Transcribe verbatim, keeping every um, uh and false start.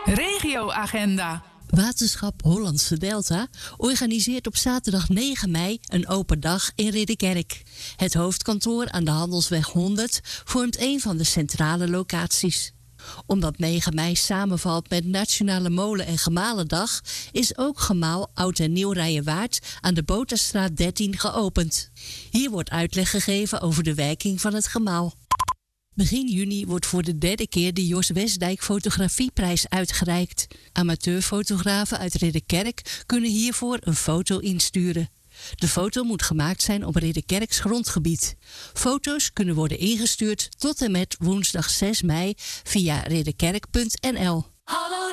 Regioagenda. Waterschap Hollandse Delta organiseert op zaterdag negen mei een open dag in Ridderkerk. Het hoofdkantoor aan de Handelsweg honderd vormt een van de centrale locaties. Omdat negen mei samenvalt met Nationale Molen- en Gemalendag, is ook Gemaal Oud en Nieuw Rijenwaard aan de Boterstraat dertien geopend. Hier wordt uitleg gegeven over de werking van het gemaal. Begin juni wordt voor de derde keer de Jos Westdijk Fotografieprijs uitgereikt. Amateurfotografen uit Ridderkerk kunnen hiervoor een foto insturen. De foto moet gemaakt zijn op Ridderkerks grondgebied. Foto's kunnen worden ingestuurd tot en met woensdag zes mei via ridderkerk punt n l.